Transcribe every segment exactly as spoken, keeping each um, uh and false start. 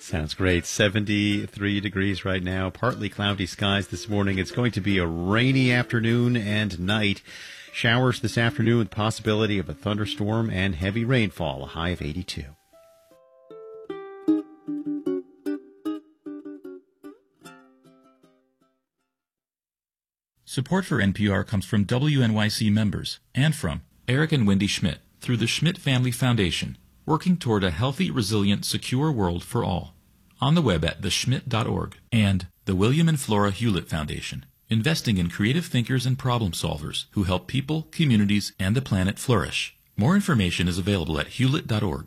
Sounds great. seventy-three degrees right now. Partly cloudy skies this morning. It's going to be a rainy afternoon and night. Showers this afternoon with possibility of a thunderstorm and heavy rainfall. A high of eighty-two. Support for N P R comes from W N Y C members and from Eric and Wendy Schmidt through the Schmidt Family Foundation, working toward a healthy, resilient, secure world for all. On the web at the schmidt dot org, and the William and Flora Hewlett Foundation, investing in creative thinkers and problem solvers who help people, communities, and the planet flourish. More information is available at hewlett dot org.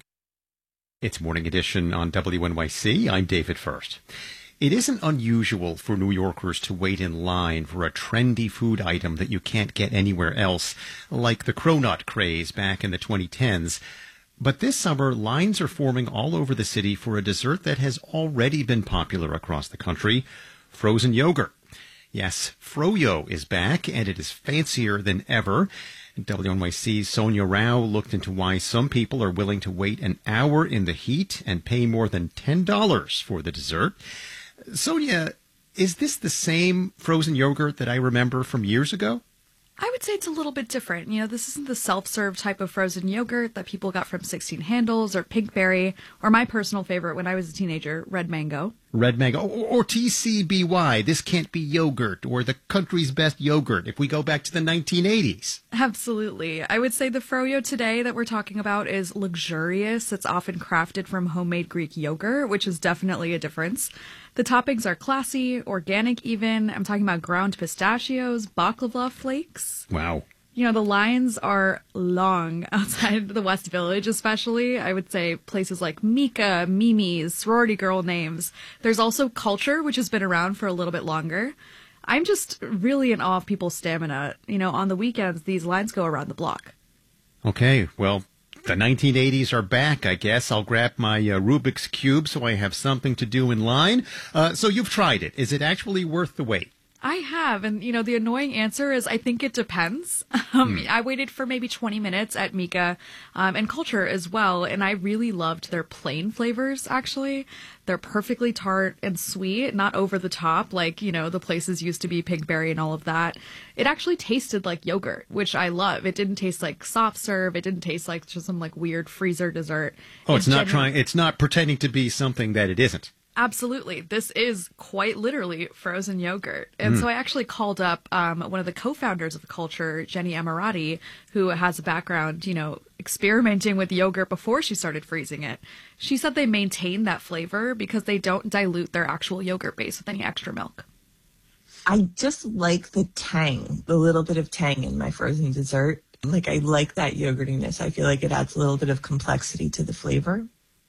It's Morning Edition on W N Y C. I'm David First. It isn't unusual for New Yorkers to wait in line for a trendy food item that you can't get anywhere else, like the cronut craze back in the twenty tens. But this summer, lines are forming all over the city for a dessert that has already been popular across the country, frozen yogurt. Yes, Froyo is back, and it is fancier than ever. W N Y C's Sonia Rao looked into why some people are willing to wait an hour in the heat and pay more than ten dollars for the dessert. Sonia, is this the same frozen yogurt that I remember from years ago? I would say it's a little bit different. You know, this isn't the self-serve type of frozen yogurt that people got from sixteen Handles or Pinkberry, or my personal favorite when I was a teenager, Red Mango. Red Mango, or, or T C B Y, this can't be yogurt, or the country's best yogurt, if we go back to the nineteen eighties. Absolutely. I would say the Froyo today that we're talking about is luxurious. It's often crafted from homemade Greek yogurt, which is definitely a difference. The toppings are classy, organic even. I'm talking about ground pistachios, baklava flakes. Wow. You know, the lines are long outside the West Village, especially. I would say places like Mika, Mimi's, sorority girl names. There's also Culture, which has been around for a little bit longer. I'm just really in awe of people's stamina. You know, on the weekends, these lines go around the block. Okay, well, the nineteen eighties are back, I guess. I'll grab my uh, Rubik's Cube so I have something to do in line. Uh, so you've tried it. Is it actually worth the wait? I have, and, you know, the annoying answer is I think it depends. Um, mm. I waited for maybe twenty minutes at Mika um, and Culture as well, and I really loved their plain flavors, actually. They're perfectly tart and sweet, not over the top like, you know, the places used to be Pinkberry and all of that. It actually tasted like yogurt, which I love. It didn't taste like soft serve. It didn't taste like just some, like, weird freezer dessert. Oh, it's, it's not genuine- trying, it's not pretending to be something that it isn't. Absolutely. This is quite literally frozen yogurt. And mm. so I actually called up um, one of the co-founders of the Culture, Jenny Amirati, who has a background, you know, experimenting with yogurt before she started freezing it. She said they maintain that flavor because they don't dilute their actual yogurt base with any extra milk. I just like the tang, the little bit of tang in my frozen dessert. Like, I like that yogurtiness. I feel like it adds a little bit of complexity to the flavor.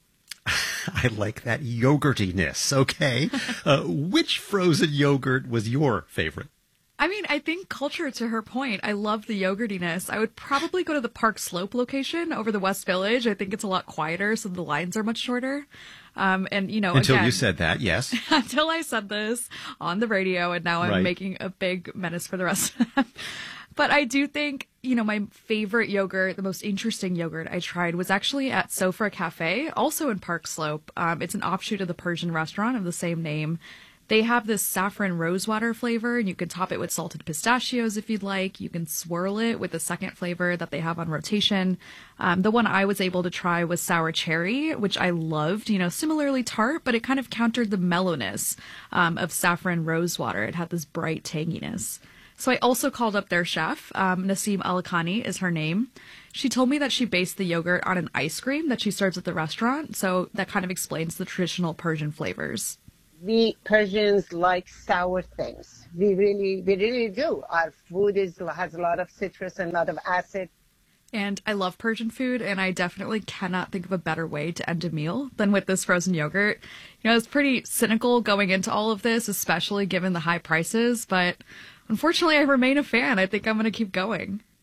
I like that yogurtiness. Okay. Uh, which frozen yogurt was your favorite? I mean, I think Culture, to her point, I love the yogurtiness. I would probably go to the Park Slope location over the West Village. I think it's a lot quieter, so the lines are much shorter. Um, and, you know, Until again, you said that, yes. Until I said this on the radio, and now I'm right. making a big menace for the rest of them. But I do think, you know, my favorite yogurt, the most interesting yogurt I tried was actually at Sofra Cafe, also in Park Slope. Um, it's an offshoot of the Persian restaurant of the same name. They have this saffron rosewater flavor, and you can top it with salted pistachios if you'd like. You can swirl it with the second flavor that they have on rotation. Um, the one I was able to try was sour cherry, which I loved. You know, similarly tart, but it kind of countered the mellowness um, of saffron rosewater. It had this bright tanginess. So I also called up their chef. Um, Nasim Alakhani is her name. She told me that she based the yogurt on an ice cream that she serves at the restaurant. So that kind of explains the traditional Persian flavors. We Persians like sour things. We really, we really do. Our food is has a lot of citrus and a lot of acid. And I love Persian food, and I definitely cannot think of a better way to end a meal than with this frozen yogurt. You know, it's pretty cynical going into all of this, especially given the high prices, but unfortunately, I remain a fan. I think I'm going to keep going.